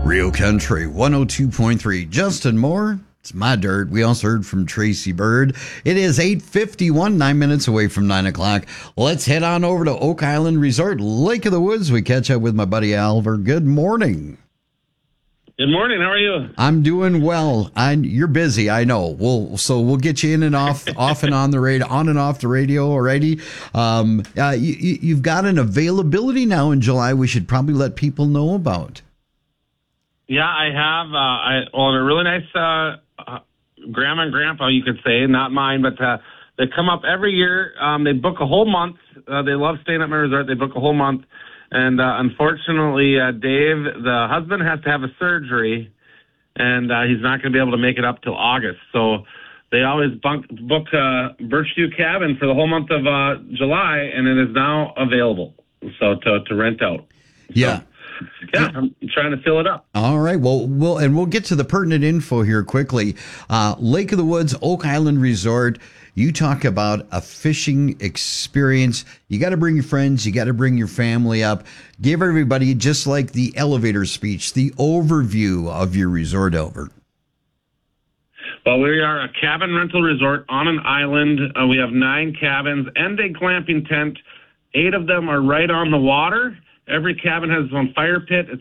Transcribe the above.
Real Country 102.3. Justin Moore, it's my dirt. We also heard from Tracy Bird. It is 8:51, 9 minutes away from 9 o'clock. Let's head on over to Oak Island Resort, Lake of the Woods. We catch up with my buddy Alver. Good morning. Good morning. How are you? I'm doing well. You're busy, I know. We'll get you in and off and on the radio, on and off the radio already. You've got an availability now in July. We should probably let people know about. Yeah, I have. I own a really nice grandma and grandpa, you could say, not mine, but they come up every year. They book a whole month. They love staying at my resort. They book a whole month. And unfortunately, Dave, the husband, has to have a surgery, and he's not going to be able to make it up till August. So they always book Birchview Cabin for the whole month of July, and it is now available so to rent out. Yeah. Yeah, I'm trying to fill it up. All right. Well, we'll get to the pertinent info here quickly. Lake of the Woods, Oak Island Resort. You talk about a fishing experience. You got to bring your friends. You got to bring your family up. Give everybody, just like the elevator speech, the overview of your resort, Albert. Well, we are a cabin rental resort on an island. We have 9 cabins and a glamping tent. 8 of them are right on the water. Every cabin has its own fire pit, its